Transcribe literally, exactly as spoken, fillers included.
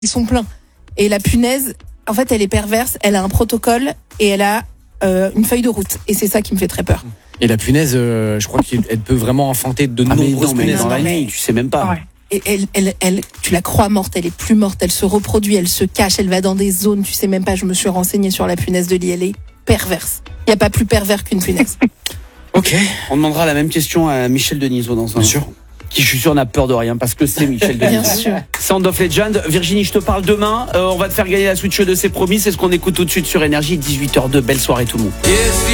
ils sont pleins. Et la punaise, en fait, elle est perverse, elle a un protocole et elle a euh, une feuille de route. Et c'est ça qui me fait très peur. Et la punaise, euh, je crois qu'elle peut vraiment enfanter de Ah mais nombreuses non, mais punaises. dans la Non, mais- nuit, tu sais même pas. Ouais. Et elle, elle, elle, tu la crois morte, elle est plus morte, elle se reproduit, elle se cache, elle va dans des zones, tu sais même pas, je me suis renseignée sur la punaise de lit, elle est perverse. Il n'y a pas plus pervers qu'une punaise. Ok. On demandera la même question à Michel Denisot dans un Bien sûr. instant. Qui, je suis sûr, n'a peur de rien parce que c'est Michel Bien Denisot. sûr. Sound of Legend. Virginie, je te parle demain. Euh, on va te faire gagner la Switch de C'est promis. C'est ce qu'on écoute tout de suite sur Énergie. dix-huit heures deux. Belle soirée tout le monde.